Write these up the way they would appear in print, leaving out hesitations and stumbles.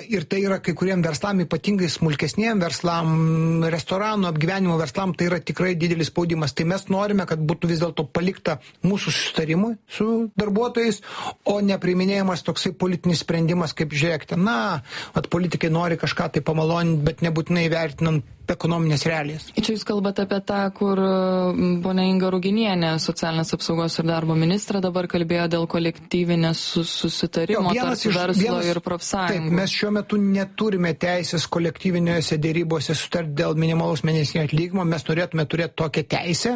ir tai yra kai kuriem verslam, ypatingai smulkesniem verslam, restoranų, apgyvenimo verslam, tai yra tikrai didelis spaudimas. Tai mes norime, kad būtų vis dėlto palikta mūsų susitarimui su darbuotojais, o nepriiminėjamas toksai politinis sprendimas, kaip žiūrėkite, politikai nori kažką tai pamaloninti, bet nebūtinai vertinant ekonominės realijas. Čia jūs kalbate apie tą, kur ponia Inga Ruginienė, socialinės apsaugos ir darbo ministrė, dabar kalbėjo dėl kolektyvinės susitarimo tarp verslo ir profsąjungų. Taip, mes šiuo metu neturime teisės kolektyvinėse dėrybose sutarti dėl minimalaus mėnesinio atlyginimo, mes norėtume turėti tokią teisę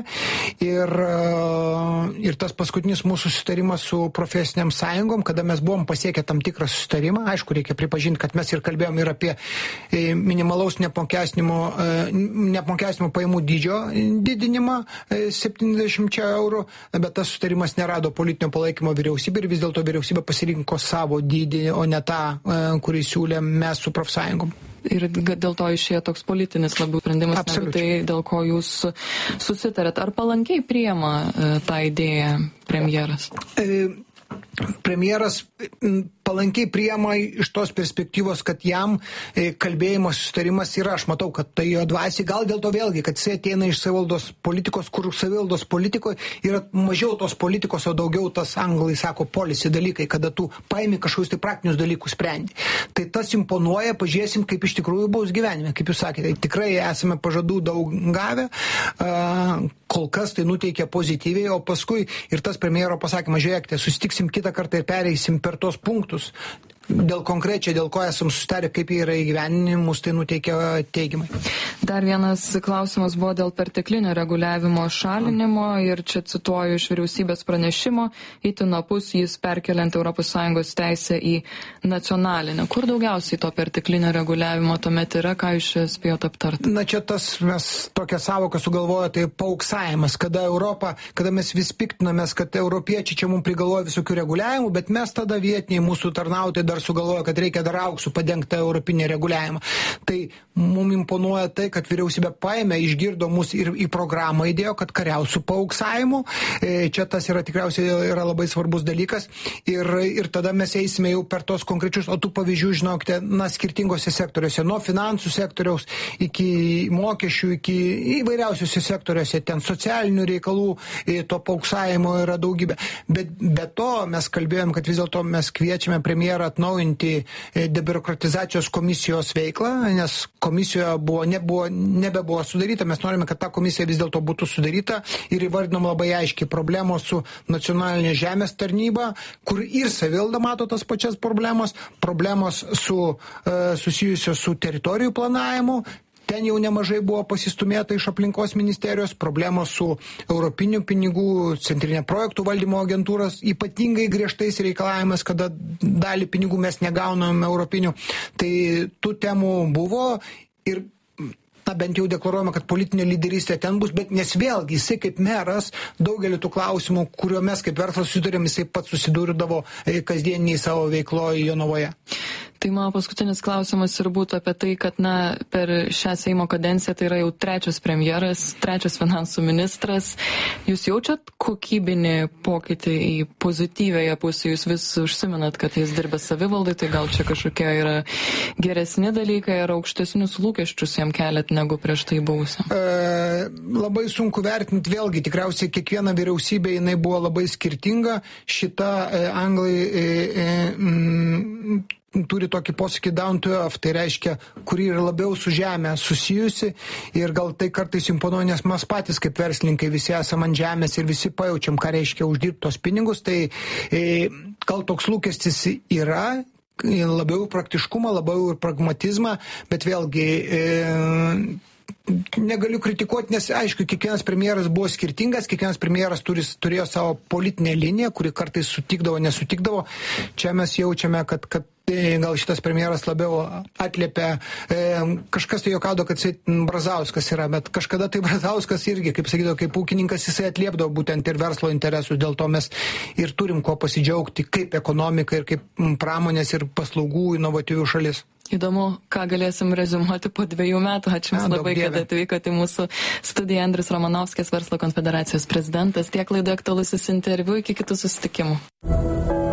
ir tas paskutinis mūsų susitarimas su profesiniam sąjungom, kada mes buvom pasiekę tam tikrą susitarimą, aišku, reikia pripažinti, kad mes ir kalbėjom ir apie minimalaus neapmokestinimo pajamų dydžio didinimą 70 eurų, bet tas sutarimas nerado politinio palaikymo vyriausybė ir vis dėlto vyriausybė pasirinko savo dydį, o ne tą, kurį siūlė mes su profsąjungom. Ir dėl to išėjo toks politinis labiau sprendimas, negu tai, dėl ko jūs susitarėt. Ar palankiai priema tą idėją premjeras? Premjeras palankiai priema iš tos perspektyvos, kad jam kalbėjimo susitarimas yra, aš matau, kad tai jo dvasiai, gal dėl to vėlgi, kad jis ateina iš savivaldos politikos, kur savivaldos politikoje yra mažiau tos politikos, o daugiau tas anglai sako policy dalykai, kada tu paimi kažkokius tai praktinius dalykus sprendi. Tai tas imponuoja, pažiūrėsim, kaip iš tikrųjų bus gyvenime, kaip jūs sakėte, tikrai esame pažadų daug gavę, kol kas tai nuteikia pozityviai, o paskui ir tas premjero pasakymas, žiūrėkite, susitiksim kitą kartą ir pereisim per tos punktus. Dėl konkrečiai, dėl ko esam susitarę, kaip jie yra įgyveninami, mus tai nuteikia teigiamai. Dar vienas klausimas buvo dėl perteklinio reguliavimo šalinimo ir čia cituoju iš vyriausybės pranešimo, itin opus jis perkeliant ES teisę į nacionalinę. Kur daugiausiai to perteklinio reguliavimo tuomet yra, ką jūs čia spėjot aptarti? Na čia tas mes tokią savoką sugalvojo, tai pauksavimas, kada mes vis piktinamės, kad europiečiai čia mums prigalvoja visokių reguliavimų, bet mes tada vietiniai mūsų tarnautojai dar sugalvojo, kad reikia dar auksų padengti europinį reguliavimą. Tai mums imponuoja tai, kad vyriausybė paėmė, išgirdo mus ir į programą įdėjo, kad kariausių pauksavimu. Čia tas yra tikriausiai yra labai svarbus dalykas. Ir tada mes eisime jau per tos konkrečius, o tų pavyzdžių, žinokite, skirtingose sektoriuose, nuo finansų sektoriaus iki mokesčių, iki įvairiausiuose sektoriuose, ten socialinių reikalų, to pauksavimo yra daugybė. Bet be to mes kalbėjom, kad vis dėlto mes kviečiame premjerą atnaujinti debiurokratizacijos komisijos veiklą, nes komisijoje nebebuvo sudaryta, mes norime, kad ta komisija vis dėlto būtų sudaryta ir įvardinom labai aiškiai problemos su nacionalinė žemės tarnyba, kur ir savivalda mato tas pačias problemos susijusios su teritorijų planavimu. Ten jau nemažai buvo pasistumėta iš aplinkos ministerijos, problemos su europinių pinigų, centrinė projektų valdymo agentūros, ypatingai griežtais reikalavimas, kada dalį pinigų mes negaunam europinių. Tai tų temų buvo ir bent jau deklaruojama, kad politinė lyderystė ten bus, bet nes vėlgi jisai kaip meras daugelį tų klausimų, kuriuo mes kaip verslas susidurėm, jisai pats susidurdavo kasdieniniai savo veikloje Jonavoje. Tai mano paskutinis klausimas ir būtų apie tai, kad per šią Seimo kadenciją tai yra jau trečias premjeras, trečias finansų ministras. Jūs jaučiat kokybinį pokytį į pozityvėje pusę? Jūs vis užsiminat, kad jis dirbė savivaldai, tai gal čia kažkokie yra geresni dalykai ar aukštesnius lūkesčius jam keliat negu prieš tai buvusiam? Labai sunku vertinti, vėlgi, tikriausiai kiekviena vyriausybė jinai buvo labai skirtinga. Šita anglai turi tokį posakį down to earth, tai reiškia, kuri yra labiau su žemė susijusi ir gal tai kartais imponuoja, nes mes patys kaip verslininkai visi esame ant žemės ir visi pajaučiam, ką reiškia uždirbti tos pinigus, tai gal toks lūkestis yra, labiau praktiškumą, labiau ir pragmatizmą, bet vėlgi negaliu kritikuoti, nes aišku, kiekvienas premjeras buvo skirtingas, kiekvienas premjeras turėjo savo politinę liniją, kuri kartais sutikdavo, nesutikdavo. Čia mes jaučiame, kad gal šitas premjeras labiau atliepia, kažkas tai juokaudo, kad Brazauskas yra, bet kažkada tai Brazauskas irgi, kaip sakydavo, kaip ūkininkas, jisai atliepdavo būtent ir verslo interesus, dėl to mes ir turim kuo pasidžiaugti kaip ekonomika ir kaip pramonės ir paslaugų inovatyvių šalis. Įdomu, ką galėsim reziumuoti po 2 metų. Ačiū Jums labai, kad atvykote į mūsų studiją. Andrius Romanovskis, Verslo konfederacijos prezidentas. Tiek laidoje aktualusis interviu, iki kitų susitikimų.